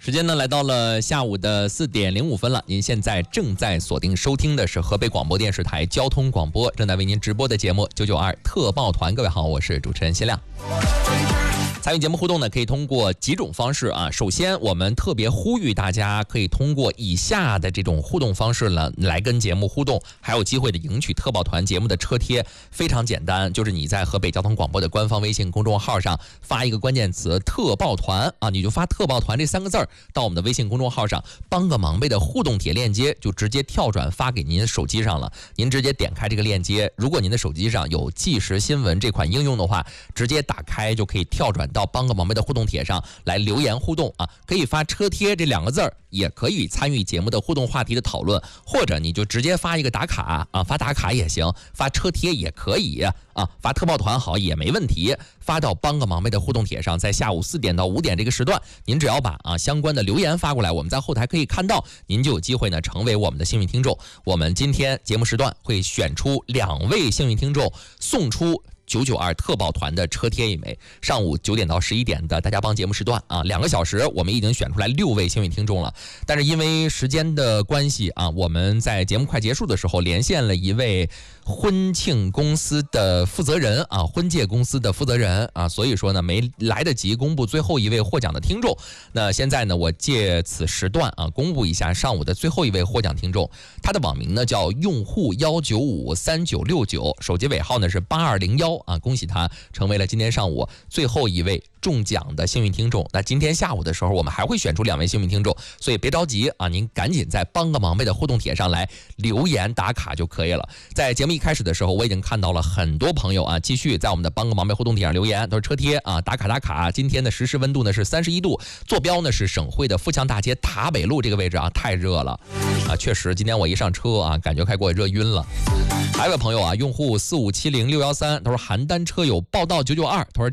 时间呢来到了下午的4点05分了。您现在正在锁定收听的是河北广播电视台交通广播正在为您直播的节目992特报团。各位好，我是主持人谢亮。参与节目互动呢，可以通过几种方式啊。首先，我们特别呼吁大家可以通过以下的这种互动方式呢，来跟节目互动，还有机会的赢取特报团节目的车贴。非常简单，就是你在河北交通广播的官方微信公众号上发一个关键词“特报团”啊，你就发“特报团”这3个字到我们的微信公众号上，帮个忙呗的互动帖链接就直接跳转发给您手机上了。您直接点开这个链接，如果您的手机上有即时新闻这款应用的话，直接打开就可以跳转到帮个忙呗的互动帖上来留言互动啊，可以发车贴这2个字，也可以参与节目的互动话题的讨论，或者你就直接发一个打卡啊，发打卡也行，发车贴也可以啊，发特报团好也没问题，发到帮个忙呗的互动帖上，在下午4点到5点这个时段，您只要把相关的留言发过来，我们在后台可以看到，您就有机会呢成为我们的幸运听众。我们今天节目时段会选出2位幸运听众，送出992特报团的车贴1枚。上午9点到11点的大家帮节目时段啊，2个小时，我们已经选出来6位幸运听众了。但是因为时间的关系啊，我们在节目快结束的时候连线了一位婚庆公司的负责人啊，婚介公司的负责人啊，所以说呢没来得及公布最后一位获奖的听众。那现在呢，我借此时段啊，公布一下上午的最后一位获奖听众，他的网名呢叫用户1953969，手机尾号呢是8201。恭喜他成为了今天上午最后一位中奖的幸运听众。那今天下午的时候我们还会选出2位幸运听众，所以别着急啊，您赶紧在帮个忙呗的互动帖上来留言打卡就可以了。在节目一开始的时候，我已经看到了很多朋友啊，继续在我们的帮个忙呗互动帖上留言，都是车贴啊，打卡打卡。今天的实时温度呢是31度，坐标呢是省会的富强大街塔北路这个位置啊，太热了啊，确实今天我一上车啊，感觉快给我热晕了。还有个朋友啊，用户4570613，他说邯郸车友报道992，他说